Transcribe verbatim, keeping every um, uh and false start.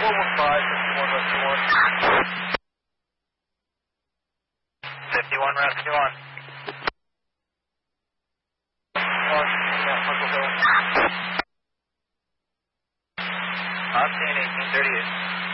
one five, fifty-one, rescue one. fifty-one, rescue one. One, yeah, Muscle Hill. Octane eighteen thirty-eight.